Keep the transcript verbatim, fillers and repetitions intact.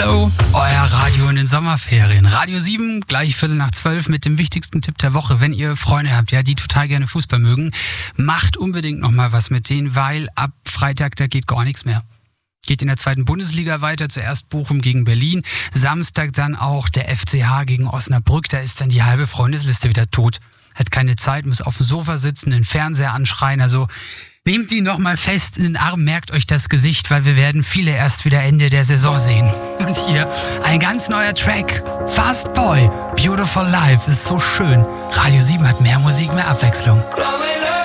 Hallo, euer Radio in den Sommerferien. Radio sieben, gleich Viertel nach zwölf mit dem wichtigsten Tipp der Woche. Wenn ihr Freunde habt, ja, die total gerne Fußball mögen, macht unbedingt nochmal was mit denen, weil ab Freitag, da geht gar nichts mehr. Geht in der zweiten Bundesliga weiter, zuerst Bochum gegen Berlin, Samstag dann auch der F C H gegen Osnabrück, da ist dann die halbe Freundesliste wieder tot. Hat keine Zeit, muss auf dem Sofa sitzen, den Fernseher anschreien, also nehmt die nochmal fest in den Arm, merkt euch das Gesicht, weil wir werden viele erst wieder Ende der Saison sehen. Und hier ein ganz neuer Track, Fast Boy, Beautiful Life, ist so schön. Radio sieben hat mehr Musik, mehr Abwechslung.